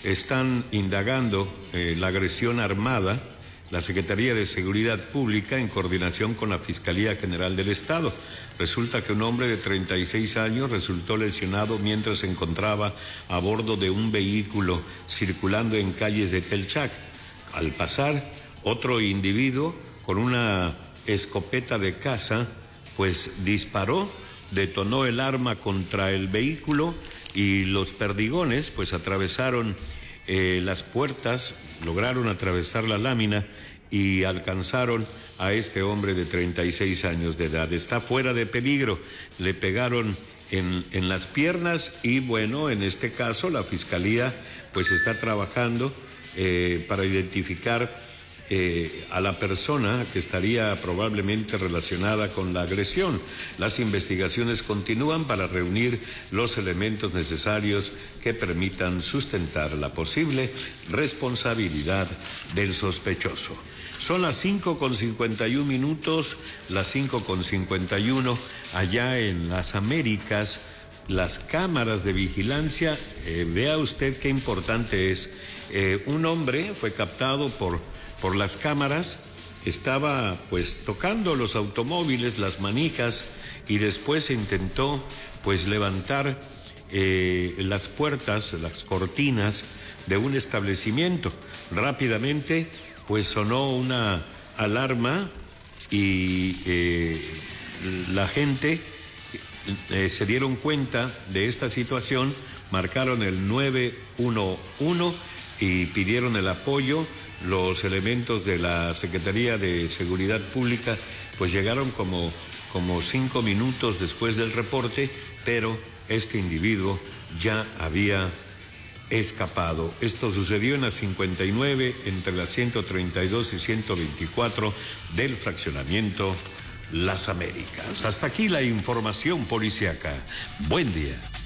están indagando la agresión armada, la Secretaría de Seguridad Pública en coordinación con la Fiscalía General del Estado. Resulta que un hombre de 36 años resultó lesionado mientras se encontraba a bordo de un vehículo circulando en calles de Telchac. Al pasar, otro individuo con una escopeta de caza, pues disparó, detonó el arma contra el vehículo y los perdigones pues atravesaron las puertas, lograron atravesar la lámina y alcanzaron a este hombre de 36 años de edad. Está fuera de peligro, le pegaron en las piernas y bueno, en este caso la Fiscalía pues está trabajando para identificar a la persona que estaría probablemente relacionada con la agresión. Las investigaciones continúan para reunir los elementos necesarios que permitan sustentar la posible responsabilidad del sospechoso. Son las 5:51, las 5:51 allá en las Américas. Las cámaras de vigilancia, vea usted qué importante es. Un hombre fue captado por las cámaras, estaba pues tocando los automóviles, las manijas, y después intentó pues levantar las puertas, las cortinas de un establecimiento. Rápidamente pues sonó una alarma y la gente se dieron cuenta de esta situación, marcaron el 911 y pidieron el apoyo. Los elementos de la Secretaría de Seguridad Pública pues llegaron como 5 minutos después del reporte, pero este individuo ya había escapado. Esto sucedió en la 59, entre las 132 y 124 del fraccionamiento Las Américas. Hasta aquí la información policíaca. Buen día.